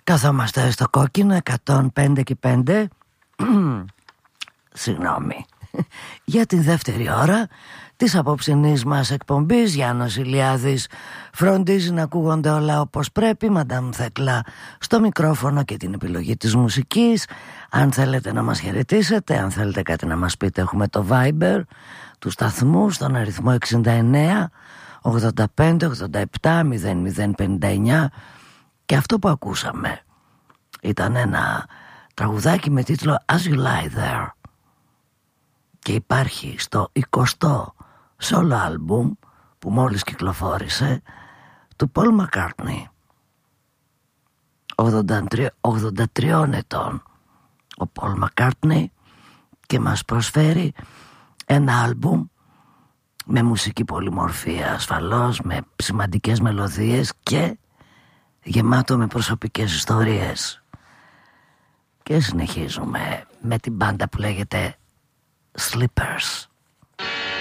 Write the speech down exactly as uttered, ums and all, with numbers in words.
Καθόμαστε στο κόκκινο εκατόν πέντε και πέντε. Συγγνώμη. Για τη δεύτερη ώρα της απόψινής μας εκπομπής, Γιάννος Ηλιάδης φροντίζει να ακούγονται όλα όπως πρέπει. Μαντάμ Θέκλα στο μικρόφωνο και την επιλογή της μουσικής. Αν θέλετε να μας χαιρετήσετε, αν θέλετε κάτι να μας πείτε, έχουμε το Viber του σταθμού στον αριθμό εξήντα εννέα ογδόντα πέντε ογδόντα επτά μηδέν μηδέν πενήντα εννιά. Και αυτό που ακούσαμε ήταν ένα τραγουδάκι με τίτλο As You Lie There, και υπάρχει στο εικοστό solo album που μόλις κυκλοφόρησε του Paul McCartney, ογδόντα τριών ετών ο Paul McCartney, και μας προσφέρει ένα άλμπουμ με μουσική πολυμορφία ασφαλώς, με σημαντικές μελωδίες και γεμάτο με προσωπικές ιστορίες. Και συνεχίζουμε με την μπάντα που λέγεται Slippers.